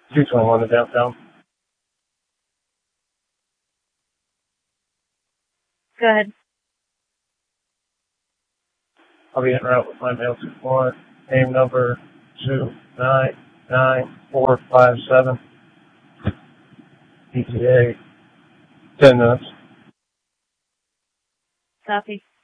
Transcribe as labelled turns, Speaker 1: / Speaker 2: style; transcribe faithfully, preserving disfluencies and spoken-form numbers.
Speaker 1: two twenty-one to downtown.
Speaker 2: Go ahead.
Speaker 1: I'll be en route with my mail to Florence. Name number two nine nine four five seven. E T A. Ten minutes.
Speaker 2: Copy.